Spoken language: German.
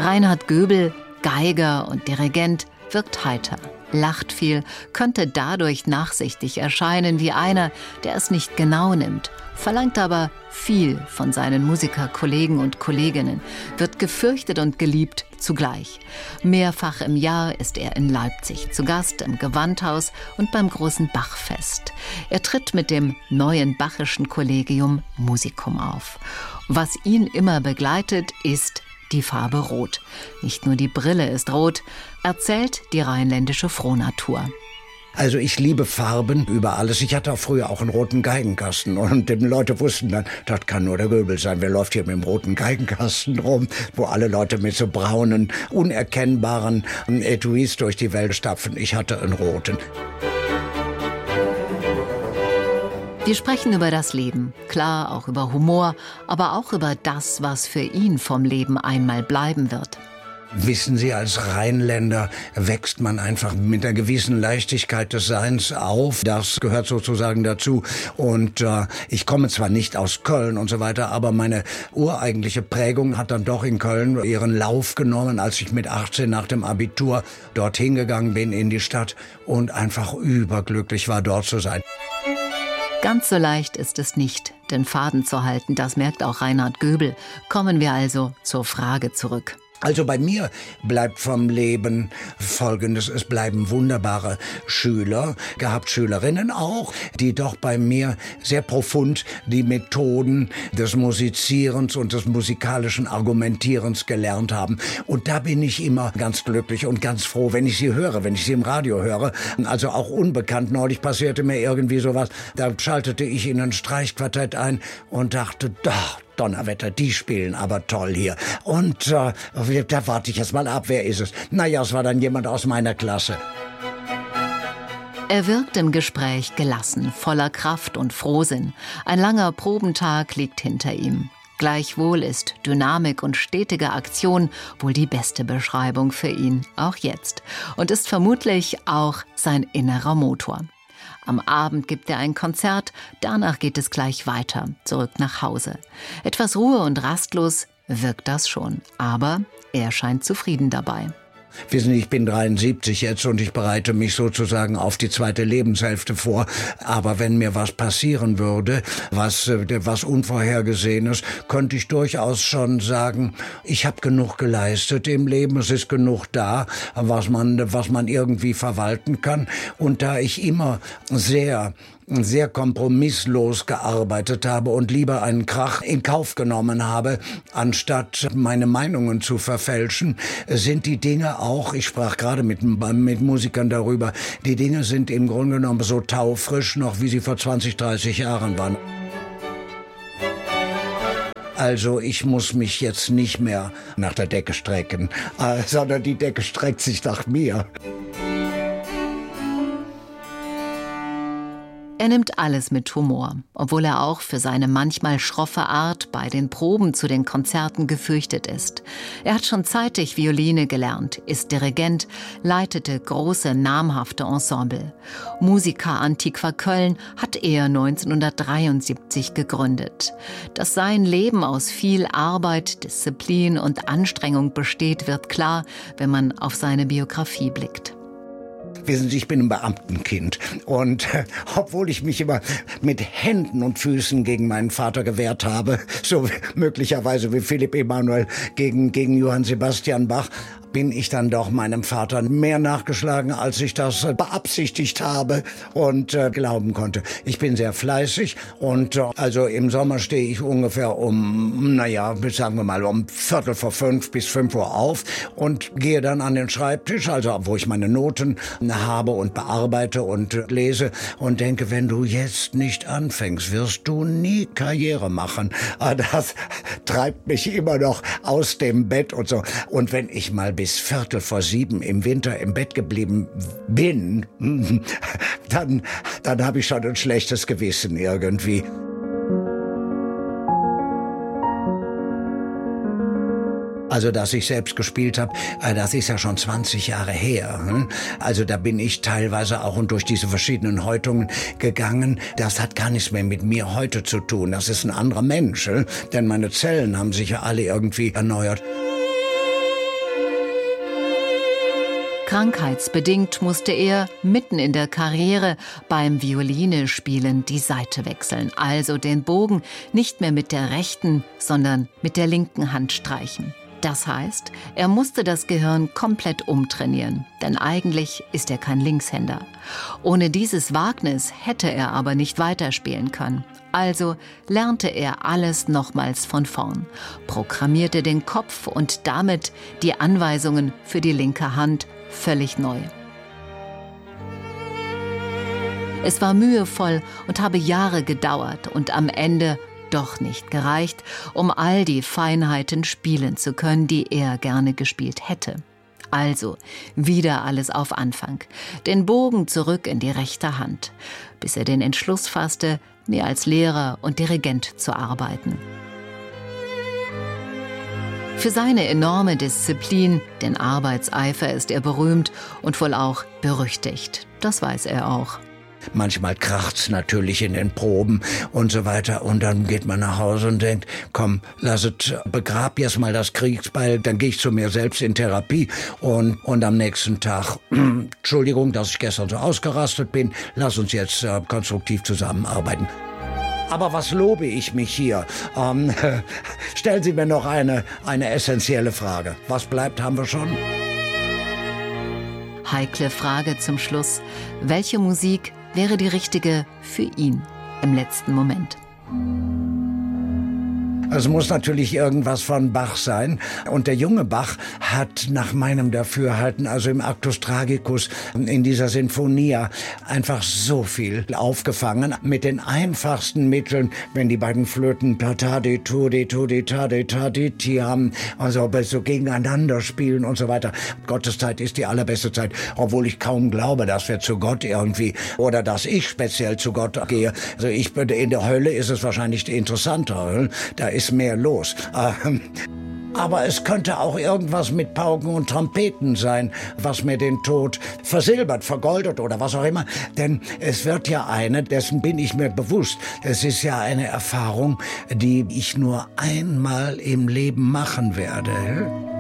Reinhard Göbel, Geiger und Dirigent, wirkt heiter, lacht viel, könnte dadurch nachsichtig erscheinen wie einer, der es nicht genau nimmt, verlangt aber viel von seinen Musikerkollegen und Kolleginnen, wird gefürchtet und geliebt zugleich. Mehrfach im Jahr ist er in Leipzig zu Gast im Gewandhaus und beim großen Bachfest. Er tritt mit dem neuen Bachischen Collegium Musicum auf. Was ihn immer begleitet, ist die Farbe Rot. Nicht nur die Brille ist rot, erzählt die rheinländische Frohnatur. Also ich liebe Farben über alles. Ich hatte auch früher auch einen roten Geigenkasten und die Leute wussten dann, das kann nur der Göbel sein. Wer läuft hier mit dem roten Geigenkasten rum, wo alle Leute mit so braunen, unerkennbaren Etuis durch die Welt stapfen. Ich hatte einen roten. Wir sprechen über das Leben, klar auch über Humor, aber auch über das, was für ihn vom Leben einmal bleiben wird. Wissen Sie, als Rheinländer wächst man einfach mit einer gewissen Leichtigkeit des Seins auf. Das gehört sozusagen dazu. Und ich komme zwar nicht aus Köln und so weiter, aber meine ureigentliche Prägung hat dann doch in Köln ihren Lauf genommen, als ich mit 18 nach dem Abitur dorthin gegangen bin in die Stadt und einfach überglücklich war, dort zu sein. Ganz so leicht ist es nicht, den Faden zu halten, das merkt auch Reinhard Göbel. Kommen wir also zur Frage zurück. Also bei mir bleibt vom Leben Folgendes: Es bleiben wunderbare Schüler, gehabt Schülerinnen auch, die doch bei mir sehr profund die Methoden des Musizierens und des musikalischen Argumentierens gelernt haben. Und da bin ich immer ganz glücklich und ganz froh, wenn ich sie höre, wenn ich sie im Radio höre. Also auch unbekannt. Neulich passierte mir irgendwie sowas. Da schaltete ich in ein Streichquartett ein und dachte, doch, Donnerwetter, die spielen aber toll hier. Und da warte ich jetzt mal ab, wer ist es? Naja, es war dann jemand aus meiner Klasse. Er wirkt im Gespräch gelassen, voller Kraft und Frohsinn. Ein langer Probentag liegt hinter ihm. Gleichwohl ist Dynamik und stetige Aktion wohl die beste Beschreibung für ihn, auch jetzt. Und ist vermutlich auch sein innerer Motor. Am Abend gibt er ein Konzert, danach geht es gleich weiter, zurück nach Hause. Etwas Ruhe und rastlos wirkt das schon, aber er scheint zufrieden dabei. Wissen Sie, ich bin 73 jetzt und ich bereite mich sozusagen auf die zweite Lebenshälfte vor. Aber wenn mir was passieren würde, was Unvorhergesehenes, könnte ich durchaus schon sagen, ich habe genug geleistet im Leben, es ist genug da, was man irgendwie verwalten kann. Und da ich immer sehr kompromisslos gearbeitet habe und lieber einen Krach in Kauf genommen habe, anstatt meine Meinungen zu verfälschen, sind die Dinge auch, ich sprach gerade mit Musikern darüber, die Dinge sind im Grunde genommen so taufrisch noch, wie sie vor 20, 30 Jahren waren. Also ich muss mich jetzt nicht mehr nach der Decke strecken, sondern die Decke streckt sich nach mir. Er nimmt alles mit Humor, obwohl er auch für seine manchmal schroffe Art bei den Proben zu den Konzerten gefürchtet ist. Er hat schon zeitig Violine gelernt, ist Dirigent, leitete große, namhafte Ensemble. Musica Antiqua Köln hat er 1973 gegründet. Dass sein Leben aus viel Arbeit, Disziplin und Anstrengung besteht, wird klar, wenn man auf seine Biografie blickt. Wissen Sie, ich bin ein Beamtenkind und obwohl ich mich immer mit Händen und Füßen gegen meinen Vater gewehrt habe, so möglicherweise wie Philipp Emanuel gegen Johann Sebastian Bach, bin ich dann doch meinem Vater mehr nachgeschlagen, als ich das beabsichtigt habe und glauben konnte. Ich bin sehr fleißig und also im Sommer stehe ich ungefähr sagen wir mal um 4:45 bis 5 Uhr auf und gehe dann an den Schreibtisch, also wo ich meine Noten habe und bearbeite und lese und denke, wenn du jetzt nicht anfängst, wirst du nie Karriere machen. Das treibt mich immer noch aus dem Bett und so. Und wenn ich mal bis 6:45 im Winter im Bett geblieben bin, dann habe ich schon ein schlechtes Gewissen irgendwie. Also, dass ich selbst gespielt habe, das ist ja schon 20 Jahre her. Also da bin ich teilweise auch und durch diese verschiedenen Häutungen gegangen. Das hat gar nichts mehr mit mir heute zu tun. Das ist ein anderer Mensch. Denn meine Zellen haben sich ja alle irgendwie erneuert. Krankheitsbedingt musste er mitten in der Karriere beim Violine-Spielen die Seite wechseln, also den Bogen nicht mehr mit der rechten, sondern mit der linken Hand streichen. Das heißt, er musste das Gehirn komplett umtrainieren, denn eigentlich ist er kein Linkshänder. Ohne dieses Wagnis hätte er aber nicht weiterspielen können. Also lernte er alles nochmals von vorn, programmierte den Kopf und damit die Anweisungen für die linke Hand völlig neu. Es war mühevoll und habe Jahre gedauert und am Ende doch nicht gereicht, um all die Feinheiten spielen zu können, die er gerne gespielt hätte. Also wieder alles auf Anfang, den Bogen zurück in die rechte Hand, bis er den Entschluss fasste, mehr als Lehrer und Dirigent zu arbeiten. Für seine enorme Disziplin, den Arbeitseifer, ist er berühmt und wohl auch berüchtigt. Das weiß er auch. Manchmal kracht's natürlich in den Proben und so weiter. Und dann geht man nach Hause und denkt, komm, begrab jetzt mal das Kriegsbeil, dann gehe ich zu mir selbst in Therapie. Und am nächsten Tag, Entschuldigung, dass ich gestern so ausgerastet bin, lass uns jetzt konstruktiv zusammenarbeiten. Aber was lobe ich mich hier? Stellen Sie mir noch eine essentielle Frage. Was bleibt, haben wir schon? Heikle Frage zum Schluss. Welche Musik wäre die richtige für ihn im letzten Moment? Es muss natürlich irgendwas von Bach sein. Und der junge Bach hat nach meinem Dafürhalten, also im Actus Tragicus, in dieser Sinfonia, einfach so viel aufgefangen. Mit den einfachsten Mitteln, wenn die beiden Flöten haben, also so gegeneinander spielen und so weiter. Gotteszeit ist die allerbeste Zeit, obwohl ich kaum glaube, dass wir zu Gott irgendwie, oder dass ich speziell zu Gott gehe. Also in der Hölle ist es wahrscheinlich interessanter. Da ist mehr los. Aber es könnte auch irgendwas mit Pauken und Trompeten sein, was mir den Tod versilbert, vergoldet oder was auch immer. Denn es wird ja dessen bin ich mir bewusst, es ist ja eine Erfahrung, die ich nur einmal im Leben machen werde.